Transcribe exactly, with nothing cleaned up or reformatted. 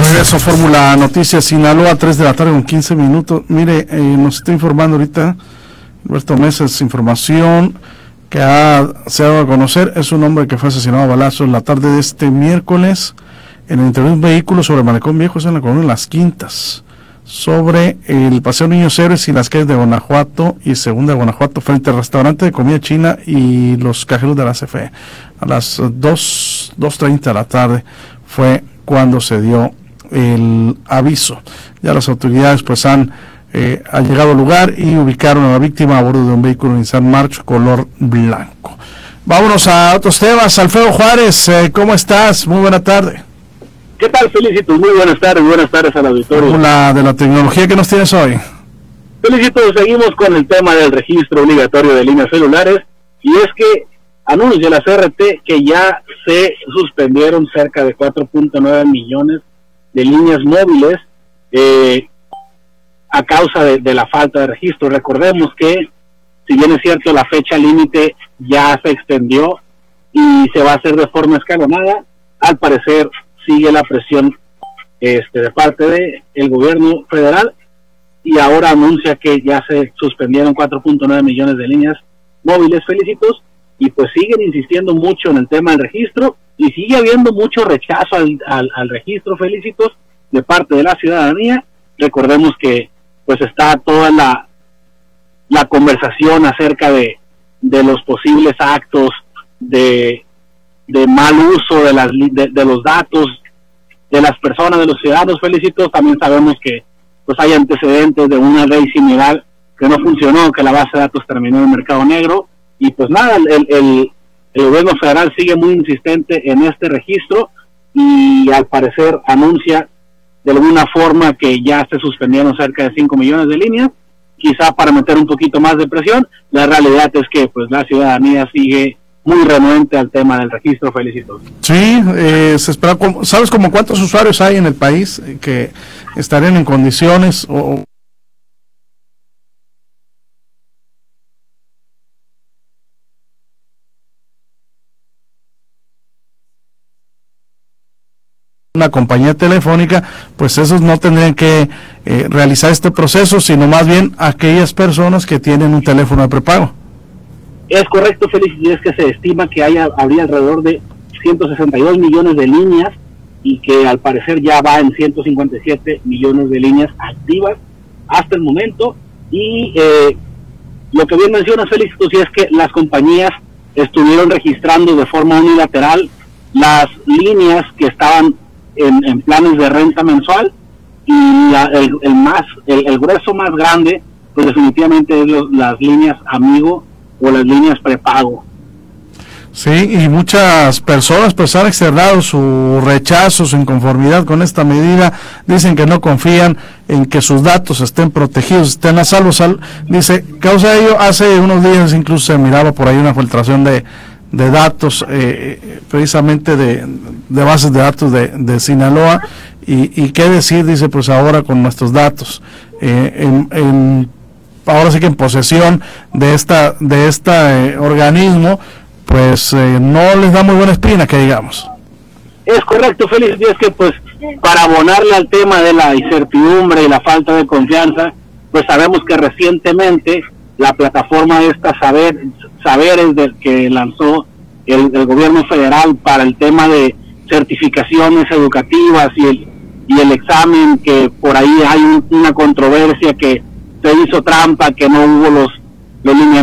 regreso, Fórmula Noticias Sinaloa, tres de la tarde con quince minutos. Mire, eh, nos está informando ahorita Alberto Meses, información que ha, se ha dado a conocer. Es un hombre que fue asesinado a balazos la tarde de este miércoles en el interior de un vehículo sobre Malecón Viejo, en la colonia Las Quintas, sobre el Paseo Niños Héroes y las calles de Guanajuato y Segunda de Guanajuato, frente al restaurante de comida china y los cajeros de la C F E. A las dos treinta de la tarde fue cuando se dio el aviso. Ya las autoridades pues han, eh, han llegado al lugar y ubicaron a la víctima a bordo de un vehículo Nissan March color blanco. Vámonos a otros temas. Alfredo Juárez, eh, ¿cómo estás? Muy buena tarde. ¿Qué tal, Felicitos? Muy buenas tardes, buenas tardes al auditorio. Hola, de la tecnología, ¿qué nos tienes hoy? Felicitos, seguimos con el tema del registro obligatorio de líneas celulares, y es que anuncia la C R T que ya se suspendieron cerca de cuatro punto nueve millones de líneas móviles eh, a causa de, de la falta de registro. Recordemos que, si bien es cierto, la fecha límite ya se extendió y se va a hacer de forma escalonada, al parecer sigue la presión este de parte de el gobierno federal, y ahora anuncia que ya se suspendieron cuatro punto nueve millones de líneas móviles, Felicitos, y pues siguen insistiendo mucho en el tema del registro, y sigue habiendo mucho rechazo al, al, al registro, Felicitos, de parte de la ciudadanía. Recordemos que pues está toda la la conversación acerca de, de los posibles actos de de mal uso de las de, de los datos de las personas, de los ciudadanos, Felicitos. También sabemos que pues hay antecedentes de una ley similar que no funcionó, que la base de datos terminó en el mercado negro, y pues nada, el, el, el gobierno federal sigue muy insistente en este registro, y al parecer anuncia de alguna forma que ya se suspendieron cerca de cinco millones de líneas, quizá para meter un poquito más de presión. La realidad es que pues la ciudadanía sigue muy renuente al tema del registro, Felicitos. Sí, eh, se espera, ¿sabes como cuántos usuarios hay en el país que estarían en condiciones o una compañía telefónica? Pues esos no tendrían que eh, realizar este proceso, sino más bien aquellas personas que tienen un teléfono de prepago. Es correcto, Félix, y es que se estima que haya habría alrededor de ciento sesenta y dos millones de líneas, y que al parecer ya va en ciento cincuenta y siete millones de líneas activas hasta el momento. Y eh, lo que bien mencionas, Félix, pues, sí, es que las compañías estuvieron registrando de forma unilateral las líneas que estaban en, en planes de renta mensual, y la, el, el más el, el grueso más grande pues definitivamente es los, las líneas Amigo o las líneas prepago. Sí, y muchas personas pues han externado su rechazo, su inconformidad con esta medida. Dicen que no confían en que sus datos estén protegidos, estén a salvo. Sal, dice, causa de ello, hace unos días incluso se miraba por ahí una filtración de, de datos, eh, precisamente de, de bases de datos de, de Sinaloa, y, y qué decir, dice, pues ahora con nuestros datos, eh, en, en ahora sí que en posesión de esta de este eh, organismo, pues eh, no les da muy buena espina, que digamos. Es correcto, Félix, y es que pues para abonarle al tema de la incertidumbre y la falta de confianza, pues sabemos que recientemente la plataforma esta Saber, Saberes de, que lanzó el, el gobierno federal para el tema de certificaciones educativas y el, y el examen, que por ahí hay un, una controversia que se hizo trampa, que no hubo los, los lineamientos